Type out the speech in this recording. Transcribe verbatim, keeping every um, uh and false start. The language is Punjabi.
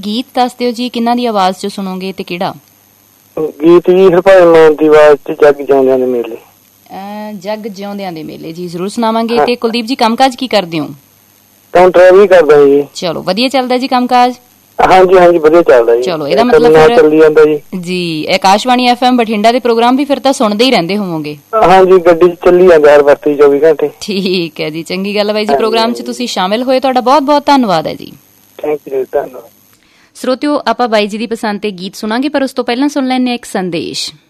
ਗੀਤ ਦੱਸ ਦਿਓ ਜੀ, ਕਿਹਨਾਂ ਦੀ ਆਵਾਜ਼ ਚ ਸੁਣੋਗੇ ਤੇ ਕਿਹੜਾ ਗੀਤ? ਜੀ ਹਰਭਜਨ ਮਾਨ ਦੀ ਆਵਾਜ਼ ਚ ਜੱਗ ਜਿਉਂਦਿਆਂ ਦੇ ਮੇਲੇ। ਜੱਗ ਜਿਉਂਦਿਆਂ ਦੇ ਮੇਲੇ ਜੀ ਜ਼ਰੂਰ ਸੁਣਾਵਾਂਗੇ। ਤੇ ਕੁਲਦੀਪ ਜੀ ਕੰਮਕਾਜ ਕੀ ਕਰਦੇ ਹੋ? ਤਾਂ ਡਰਾਈਵਰੀ ਕਰਦਾ ਜੀ। ਚਲੋ ਵਧੀਆ ਚੱਲਦਾ ਜੀ ਕੰਮਕਾਜ? ਹਾਂਜੀ ਹਾਂਜੀ ਵਧੀਆ ਚੱਲਦਾ ਜੀ। ਚਲੋ ਇਹਦਾ ਮਤਲਬ ਚੱਲੀ ਜਾਂਦਾ ਜੀ। ਜੀ ਆਕਾਸ਼ਵਾਣੀ ਐਫ ਐਮ ਬਠਿੰਡਾ ਦੇ ਪ੍ਰੋਗਰਾਮ ਵੀ ਫਿਰ ਤਾਂ ਸੁਣਦੇ ਹੀ ਰਹਿੰਦੇ ਹੋਵੋਗੇ? ਹਾਂਜੀ ਗੱਡੀ ਚ ਚੱਲੀ ਜਾਂਦਾ ਹਰ ਵਕਤ ਚੌਵੀ ਘੰਟੇ। ਠੀਕ ਹੈ ਜੀ, ਚੰਗੀ ਗੱਲ ਹੈ ਬਾਈ ਜੀ। ਪ੍ਰੋਗਰਾਮ ਚ ਤੁਸੀਂ ਸ਼ਾਮਿਲ ਹੋਏ, ਤੁਹਾਡਾ ਬਹੁਤ ਬਹੁਤ ਧੰਨਵਾਦ ਹੈ ਜੀ। ਥੈਂਕ ਯੂ, ਧੰਨਵਾਦ। ਸਰੋਤਿਓ, ਆਪਾਂ ਬਾਈ ਜੀ ਦੀ ਪਸੰਦ ਤੇ ਗੀਤ ਸੁਣਾਂਗੇ, ਪਰ ਉਸ ਤੋਂ ਪਹਿਲਾਂ ਸੁਣ ਲੈਂਦੇ ਹਾਂ ਇੱਕ ਸੰਦੇਸ਼।